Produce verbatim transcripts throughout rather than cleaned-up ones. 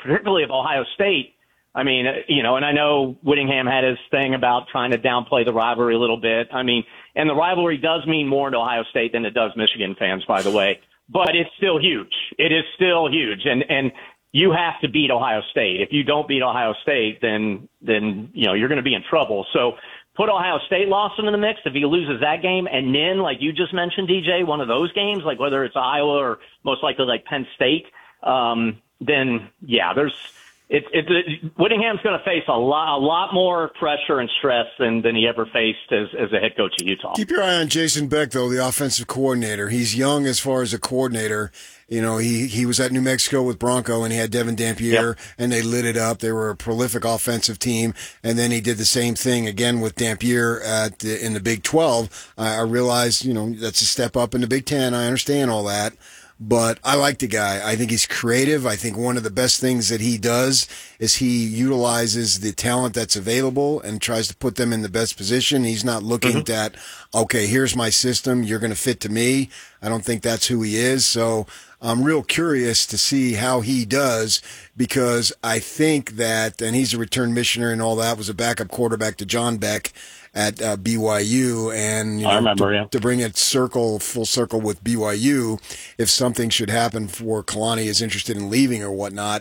particularly of Ohio State. I mean, you know, and I know Whittingham had his thing about trying to downplay the rivalry a little bit. I mean, and the rivalry does mean more to Ohio State than it does Michigan fans, by the way. But it's still huge. It is still huge. And, and you have to beat Ohio State. If you don't beat Ohio State, then, then, you know, you're going to be in trouble. So put Ohio State loss into the mix if he loses that game. And then, like you just mentioned, D J, one of those games, like whether it's Iowa or most likely like Penn State, um, then, yeah, there's, It, it, it, Whittingham's going to face a lot, a lot more pressure and stress than, than he ever faced as, as a head coach at Utah. Keep your eye on Jason Beck, though, the offensive coordinator. He's young as far as a coordinator. You know, he, he was at New Mexico with Bronco, and he had Devin Dampier, yep. and they lit it up. They were a prolific offensive team. And then he did the same thing again with Dampier at the, in the Big twelve. I, I realized, you know, that's a step up in the Big ten. I understand all that. But I like the guy. I think he's creative. I think one of the best things that he does is he utilizes the talent that's available and tries to put them in the best position. He's not looking mm-hmm. at, okay, here's my system. You're going to fit to me. I don't think that's who he is. So I'm real curious to see how he does, because I think that, and he's a return missioner and all that, was a backup quarterback to John Beck at uh, B Y U, and you know, I remember, to, yeah. to bring it circle full circle with B Y U, if something should happen for Kalani is interested in leaving or whatnot,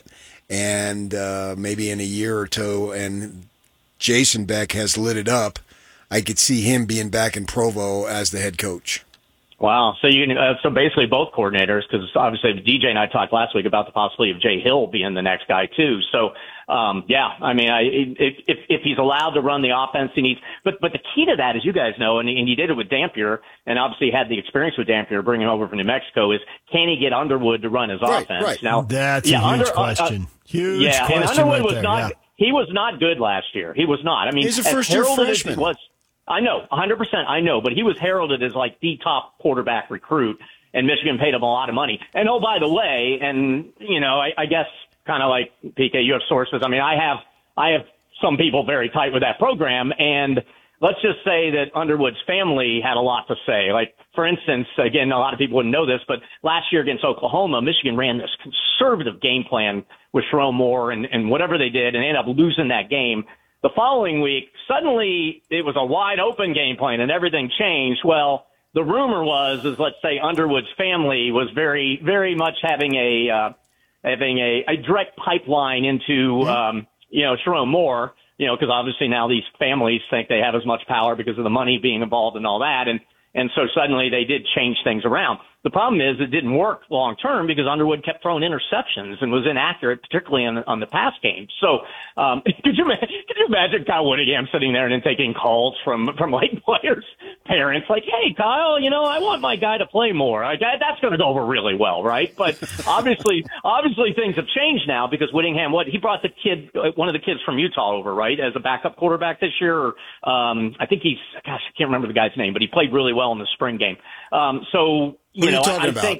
and uh, maybe in a year or two, and Jason Beck has lit it up, I could see him being back in Provo as the head coach. Wow. So you can, uh, so basically both coordinators, because obviously D J and I talked last week about the possibility of Jay Hill being the next guy too. So, um, yeah, I mean, I, if, if, if he's allowed to run the offense he needs, but, but the key to that, as you guys know, and, and he did it with Dampier, and obviously had the experience with Dampier bringing him over from New Mexico, is can he get Underwood to run his right, offense? Right. Now, that's yeah, a huge under, question. Uh, huge yeah, question. And Underwood right was there, not, yeah. he was not good last year. He was not. I mean, he's a first year freshman. Was, I know, one hundred percent, I know, but he was heralded as like the top quarterback recruit, and Michigan paid him a lot of money. And oh, by the way, and, you know, I, I guess kind of like, P K, you have sources. I mean, I have, I have some people very tight with that program, and let's just say that Underwood's family had a lot to say. Like, for instance, again, a lot of people wouldn't know this, but last year against Oklahoma, Michigan ran this conservative game plan with Sharon Moore and, and whatever they did, and they ended up losing that game. The following week, suddenly it was a wide open game plan and everything changed. Well, the rumor was, is let's say Underwood's family was very, very much having a, uh, having a, a direct pipeline into, um, you know, Sharon Moore, you know, because obviously now these families think they have as much power because of the money being involved and all that. And, and so suddenly they did change things around. The problem is it didn't work long term because Underwood kept throwing interceptions and was inaccurate, particularly on, on the pass game. So um, could you could you imagine Kyle Whittingham sitting there and then taking calls from from like players, parents, like, "Hey, Kyle, you know, I want my guy to play more. I, that's going to go over really well, right?" But obviously, obviously things have changed now because Whittingham, what he brought the kid, one of the kids from Utah over, right, as a backup quarterback this year. Or, um, I think he's, gosh, I can't remember the guy's name, but he played really well in the spring game. Um, so. Who You are know, you talking I about? think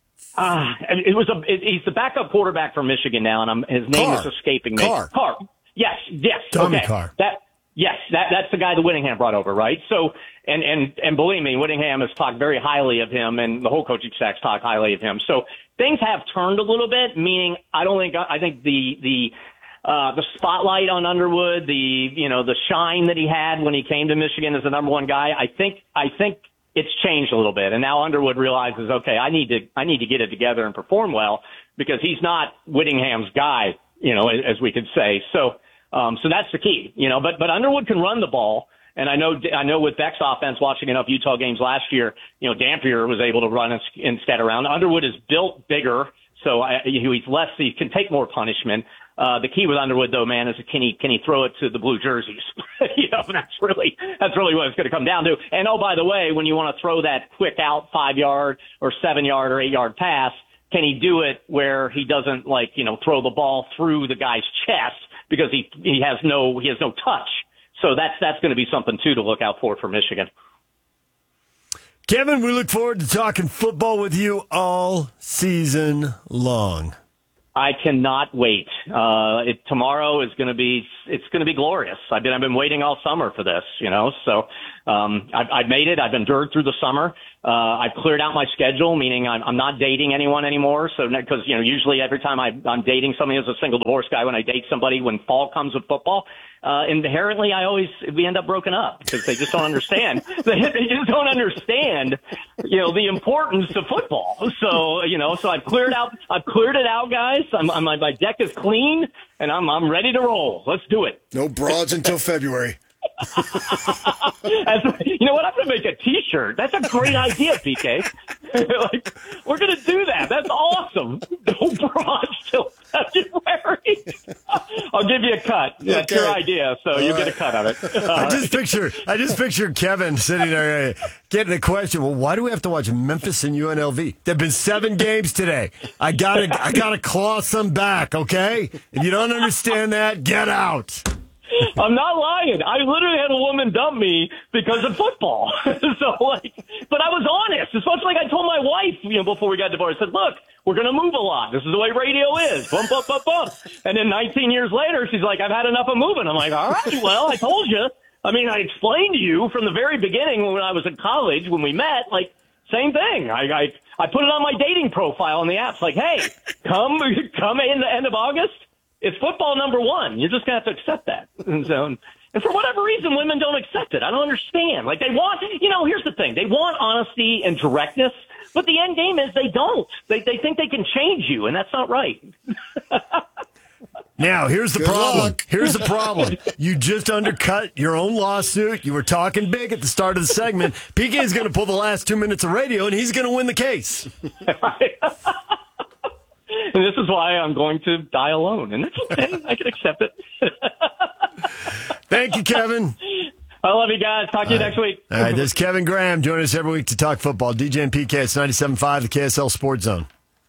uh, it was a. It, he's the backup quarterback for Michigan now, and I'm, his name Carr. is escaping me. Carr. Carr. Yes, yes. Tommy okay. Carr. That. Yes, that that's the guy that Whittingham brought over, right? So, and and and believe me, Whittingham has talked very highly of him, and the whole coaching staff's talked highly of him. So things have turned a little bit. Meaning, I don't think I think the the. Uh, the spotlight on Underwood, the, you know, the shine that he had when he came to Michigan as the number one guy, I think, I think it's changed a little bit. And now Underwood realizes, okay, I need to, I need to get it together and perform well because he's not Whittingham's guy, you know, as we could say. So, um, so that's the key, you know, but, but Underwood can run the ball. And I know, I know with Beck's offense, watching enough Utah games last year, you know, Dampier was able to run and, and scat around. Underwood is built bigger. So I, he's less, he can take more punishment. Uh, the key with Underwood, though, man, is can he can he throw it to the blue jerseys? you know, that's really that's really what it's going to come down to. And oh, by the way, when you want to throw that quick out five yard or seven yard or eight yard pass, can he do it where he doesn't like you know throw the ball through the guy's chest because he he has no he has no touch. So that's that's going to be something too to look out for for Michigan. Kevin, we look forward to talking football with you all season long. I cannot wait. Uh, it, tomorrow is going to be, it's going to be glorious. I've been, I've been waiting all summer for this, you know, so, um, I've, I've made it. I've endured through the summer. Uh, I've cleared out my schedule, meaning I'm, I'm not dating anyone anymore. So, because, you know, usually every time I, I'm dating somebody as a single divorce guy, when I date somebody, when fall comes with football, uh, inherently I always, we end up broken up because they just don't understand. they, they just don't understand, you know, the importance of football. So, you know, so I've cleared out, I've cleared it out, guys. I'm, I'm my deck is clean and I'm, I'm ready to roll. Let's do it. No broads until February. As, you know what? I'm going to make a T-shirt. That's a great idea, P K. Like, we're going to do that. That's awesome. No broads till February. I'll give you a cut. That's okay. Your idea, so All you right. get a cut of it. I just picture, I just picture Kevin sitting there uh, getting a question. Well, why do we have to watch Memphis and U N L V? There've been seven games today. I gotta, I gotta claw some back. Okay, if you don't understand that, get out. I'm not lying. I literally had a woman dump me because of football. so, like, but I was honest. It's much like I told my wife, you know, before we got divorced. I said, look, we're going to move a lot. This is the way radio is. Bump, bump, bump, bump. And then nineteen years later, she's like, I've had enough of moving. I'm like, all right, well, I told you. I mean, I explained to you from the very beginning when I was in college, when we met, like, same thing. I, I, I put it on my dating profile on the apps. Like, hey, come, come in the end of August. It's football number one. You're just going to have to accept that. And so, and for whatever reason, women don't accept it. I don't understand. Like, they want, you know, here's the thing. They want honesty and directness, but the end game is they don't. They they think they can change you, and that's not right. Now, here's the Good problem. luck. Here's the problem. You just undercut your own lawsuit. You were talking big at the start of the segment. P K is going to pull the last two minutes of radio, and he's going to win the case. And this is why I'm going to die alone. And it's okay. I can accept it. Thank you, Kevin. I love you guys. Talk to you All next week. All right, this is Kevin Graham. Join us every week to talk football. D J and P K, it's ninety-seven point five, the K S L Sports Zone.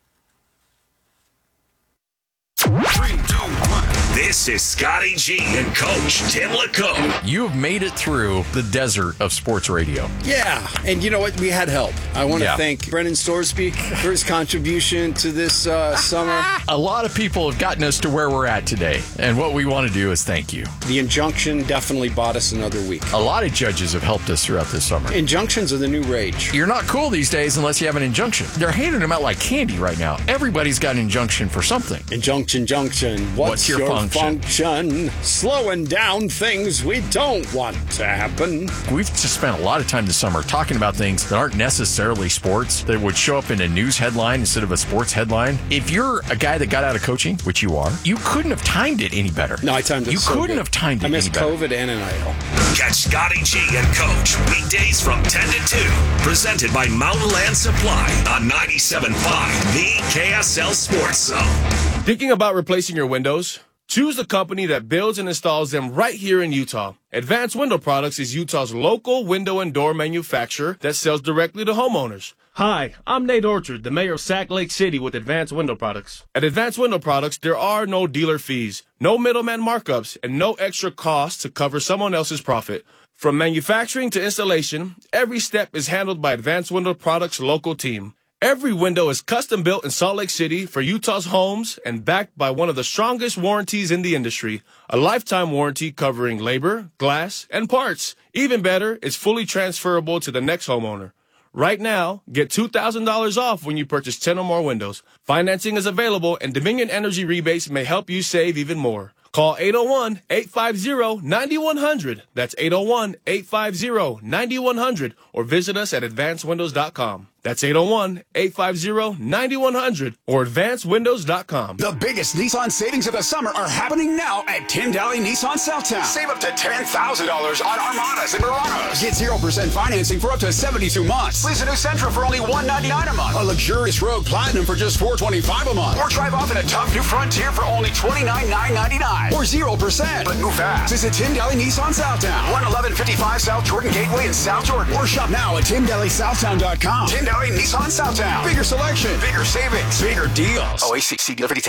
Three, two, one. This is Scotty G and Coach Tim LeComb. You have made it through the desert of sports radio. Yeah, and you know what? We had help. I want to Yeah. thank Brendan Storsby for his contribution to this uh, summer. A lot of people have gotten us to where we're at today, and what we want to do is thank you. The injunction definitely bought us another week. A lot of judges have helped us throughout this summer. Injunctions are the new rage. You're not cool these days unless you have an injunction. They're handing them out like candy right now. Everybody's got an injunction for something. Injunction, junction. What's, What's your function? function? Slowing down things we don't want to happen. We've just spent a lot of time this summer talking about things that aren't necessarily sports, that would show up in a news headline instead of a sports headline. If you're a guy that got out of coaching, which you are, you couldn't have timed it any better. No, I timed it You so couldn't good. have timed it I missed any better. COVID and an idol. Catch Scotty G and Coach weekdays from ten to two. Presented by Mountain Land Supply on ninety-seven point five, the K S L Sports Zone. Thinking about replacing your windows? Choose a company that builds and installs them right here in Utah. Advanced Window Products is Utah's local window and door manufacturer that sells directly to homeowners. Hi, I'm Nate Orchard, the mayor of Sac Lake City with Advanced Window Products. At Advanced Window Products, there are no dealer fees, no middleman markups, and no extra costs to cover someone else's profit. From manufacturing to installation, every step is handled by Advanced Window Products' local team. Every window is custom built in Salt Lake City for Utah's homes and backed by one of the strongest warranties in the industry, a lifetime warranty covering labor, glass, and parts. Even better, it's fully transferable to the next homeowner. Right now, get two thousand dollars off when you purchase ten or more windows. Financing is available, and Dominion Energy rebates may help you save even more. Call eight oh one, eight five zero, nine one zero zero. That's eight oh one, eight five zero, nine one zero zero. Or visit us at advanced windows dot com. That's eight oh one, eight five zero, nine one zero zero or advanced windows dot com. The biggest Nissan savings of the summer are happening now at Tim Daly Nissan Southtown. Save up to ten thousand dollars on Armadas and Muranos. Get zero percent financing for up to seventy-two months. Lease a new Sentra for only one hundred ninety-nine dollars a month. A luxurious Rogue Platinum for just four hundred twenty-five dollars a month. Or drive off in a tough new Frontier for only twenty-nine thousand nine hundred ninety-nine dollars. Or zero percent. But move fast. Visit Tim Daly Nissan Southtown. one eleven fifty-five South Jordan Gateway in South Jordan. Or shop now at tim daly southtown dot com. Tim Daly Nissan Southtown. Bigger selection. Bigger savings. Bigger deals. O A C, see dealer for details.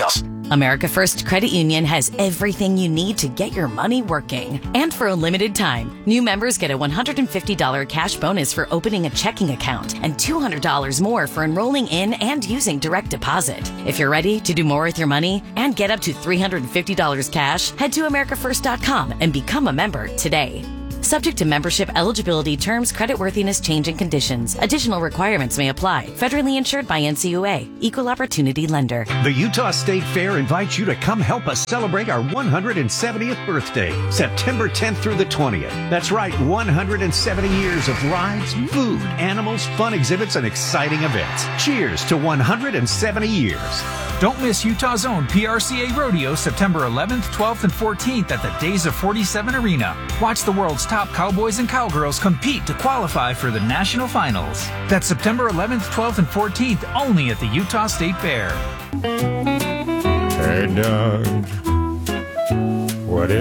America First Credit Union has everything you need to get your money working. And for a limited time, new members get a one hundred fifty dollars cash bonus for opening a checking account and two hundred dollars more for enrolling in and using direct deposit. If you're ready to do more with your money and get up to three hundred fifty dollars cash, head to america first dot com and become a member today. Subject to membership, eligibility, terms, creditworthiness, change, and conditions. Additional requirements may apply. Federally insured by N C U A. Equal Opportunity Lender. The Utah State Fair invites you to come help us celebrate our one hundred seventieth birthday, September tenth through the twentieth. That's right, one hundred seventy years of rides, food, animals, fun exhibits, and exciting events. Cheers to one hundred seventy years. Don't miss Utah's own P R C A Rodeo September eleventh, twelfth, and fourteenth at the Days of forty-seven Arena. Watch the world's top cowboys and cowgirls compete to qualify for the national finals. That's September eleventh, twelfth, and fourteenth only at the Utah State Fair. Hey, Doug. What is